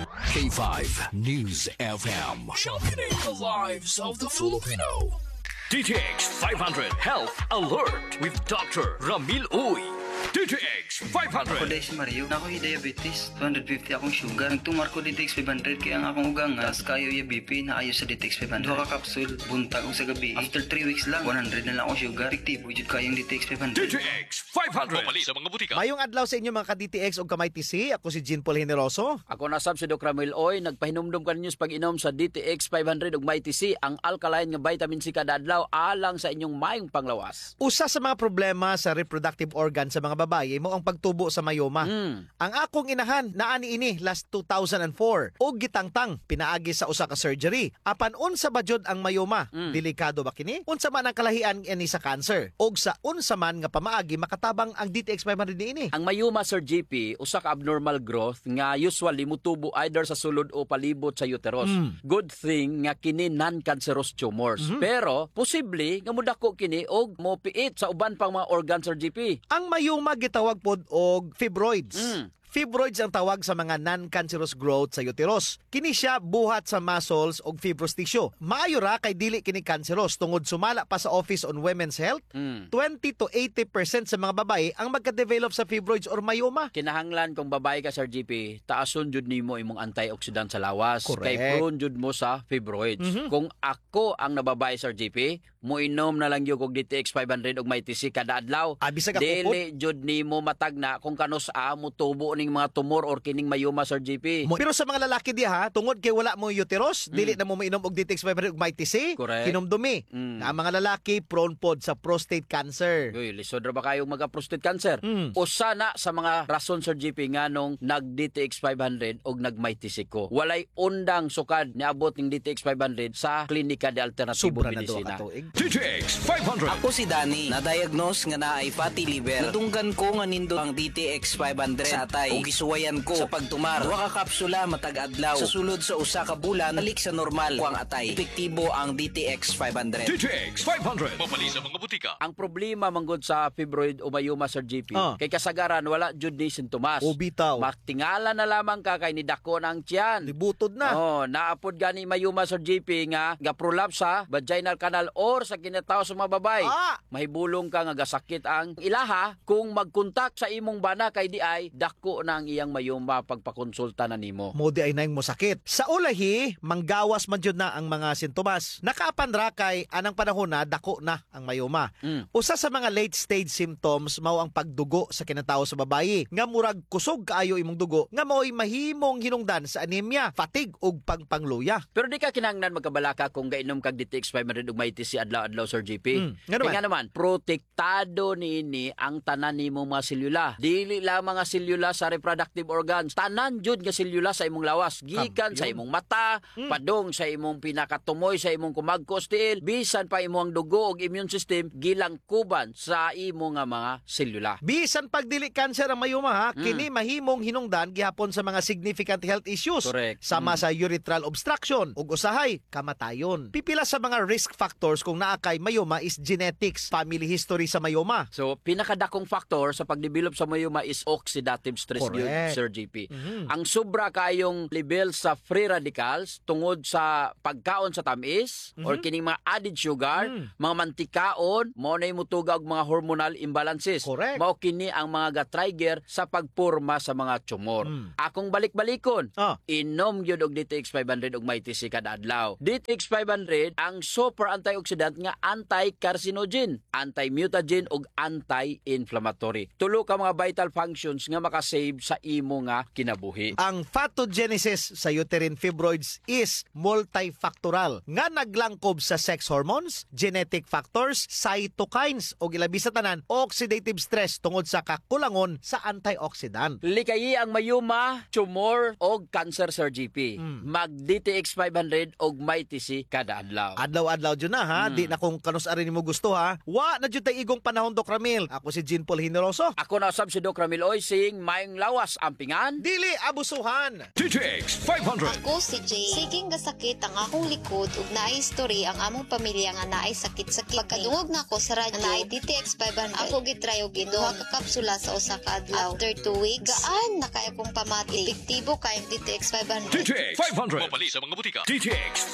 K5 News FM. Championing the lives of the Filipino. DTX 500 Health Alert with Dr. Ramil Uy. DTX 500. Ako dahil si Mario, na ako yung diabetes, 250 akong sugar. Nagtumar ko DTX 500 kaya ang akong ugang tas kayo yung BP na ayo sa DTX 500. Duha ka kapsul, buntag ko sa gabi. After 3 weeks lang, 100 na lang akong sugar. Efektibo jud kayong DTX 500. DTX 500. Pumali sa mga butika. Mayong adlaw sa inyo mga ka-DTX o kamay TC. Ako si Jean Paul Generoso. Ako nasab si Doc Ramil Oy, nagpahinumdum ka ninyo sa pag-inom sa DTX 500 ug MyTC, ang alkaline nga vitamin C kada adlaw alang sa inyong mayong panglawas. Usa sa mga problema sa reproductive organ sa mga babae mo ang pagtubo sa mayoma. Ang akong inahan naani ini last 2004 og gitangtang pinaagi sa usa ka surgery. Apan unsa ba jud ang mayoma? Delikado ba kini? Unsa man ang kalahian ini sa cancer? Og sa unsa man nga pamaagi makatabang ang DTX 500 niini? Ang mayoma, Sir GP, usa ka abnormal growth nga usually mutubo either sa sulod o palibot sa uterus. Good thing nga kini non-cancerous tumors. Pero posible nga mudako kini og mopiit sa uban pang mga organ, Sir GP. Ang mayoma gitawag pod og fibroids. Fibroids ang tawag sa mga non-cancerous growth sa uterus. Kini siya buhat sa muscles o fibrous tissue. Maayo ra kay dili kini cancerous tungod sumala pa sa Office on Women's Health. 20 to 80% sa mga babae ang magka-develop sa fibroids or mayoma. Kinahanglan kung babae ka, Sir GP, taason jud nimo imong antioxidant sa lawas. Correct. Kay prone jud mo sa fibroids. Kung ako ang nababae, Sir GP, moinom na lang yung DTX 500 og MyTC kada adlaw. Bisag ako Dili jud nimo matagna kung kanus-a mo tubo ning mga tumor or kining mayoma, Sir GP. Pero sa mga lalaki diha ha, tungod kay wala mo uterus, dili na mo mainom og DTX 500 ug MyTC, Correct. kinumdumi. Na ang mga lalaki prone pod sa prostate cancer. Uy, lisod ra ba kayong magka-prostate cancer? Usa na sa mga rason, Sir GP, nga nung nag-DTX 500 og nag-MyTC ko. Walay undang sukad niabot ning DTX 500 sa Klinika de Alternatibo Sobra na daw Medicina. katuig. DTX 500. Ako si Danny, na-diagnose nga naay fatty liver. Nadunggan ko nga nindo ang DTX 500 sa atay. O gisuwayan ko sa pagtumar. Duha ka kapsula matag adlaw. Sa sulod sa usa ka bulan, balik sa normal ko ang atay. Epektibo ang DTX 500. DTX 500. Pumali sa mga butika. Ang problema manggod sa fibroid o mayoma, Sir GP, kay kasagaran wala jud ni sintomas. O bitaw. Maktingala na lamang ka kay nidako ng tiyan. Libutod na. Naapod gani mayuma, Sir GP, nga gaprolapse sa vaginal canal or sa kinataw sa mga babae. Mahibulong ka nga gasakit ang ilaha kung magkontak sa imong bana kay di ay dako na ang iyang mayuma pagpakonsulta na nimo. Mo di ay nang mosakit. Sa ulahi, manggawas man jud na ang mga sintomas. Nakaapan ra kay anang panahon na dako na ang mayoma. Usa sa mga late stage symptoms mao ang pagdugo sa kinatawo sa babaye. Nga murag kusog kaayo imong dugo nga mao'y mahimong hinungdan sa anemia, fatigue ug pagpangluya. Pero di ka kinahanglan magkabalaka kung gainom kag DTX 500 ug MyTC adlaw-adlaw, Sir GP. Kaya naman, protektado niini ang tanan nimo mga selula. Dili lang mga selula sa reproductive organs. Tanan jud nga selula sa imong lawas. Gikan sa imong mata, padong sa imong pinakatumoy, sa imong kumagkos tiil, bisan pa imong dugo ug immune system gilangkuban sa imong nga mga selula. Bisan pag dili cancer ang mayoma ha, kini mahimong hinungdan gihapon sa mga significant health issues. Correct. Sama sa urethral obstruction ug usahay kamatayon. Pipila sa mga risk factors kung naa kay mayoma is genetics, family history sa mayoma. So, pinakadakong factor sa pagdevelop sa mayoma is oxidative stress, Correct. Sir GP. Ang sobra kayong level sa free radicals tungod sa pagkaon sa tamis or kining mga added sugar, mga mantikaon, mo na mutuga og mga hormonal imbalances. Correct. Mao kini ang mga ga-trigger sa pagporma sa mga tumor. Akong balik-balikon, inom gyud og DTX 500 og MyTC kada adlaw. DTX 500 ang super antioxidant nga anti-carcinogen, anti-mutagen ug anti-inflammatory. Tulo ka mga vital functions nga makasave sa imo nga kinabuhi. Ang pathogenesis sa uterine fibroids is multifactorial nga naglangkob sa sex hormones, genetic factors, cytokines o ilabi sa tanan oxidative stress tungod sa kakulangon sa antioxidant. Likayi ang mayuma, tumor o cancer, Sir GP. Mag DTX 500 og MyTC kada adlaw. Adlaw-adlaw dyan na ha, di na kung kanus-ari mo gusto ha. Wa na dyan tayo igong panahon, Doc Ramil. Ako si Jean Paul Generoso. Ako na usab si Doc Ramil Oy, sing mayong laing lawas ampingan. Dili abusuhan. DTX 500. Ako si Jay. Siging gasakit ang akong likod ug naay history ang among pamilya nga naay sakit-sakit. Pagkadungog na ako sa radyo naay DTX 500. Ako gitry og duha ka kapsula sa usa ka adlaw. After 2 weeks, gaan na kay akong pamati. Epektibo kay DTX 500. DTX 500. Mapali sa mga butika. DTX